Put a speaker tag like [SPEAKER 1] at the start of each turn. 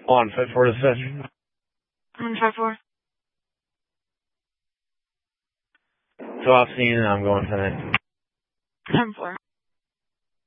[SPEAKER 1] On 5-4 dispatch.
[SPEAKER 2] On 5-4.
[SPEAKER 1] So I've seen and I'm going tonight.
[SPEAKER 2] 10-4.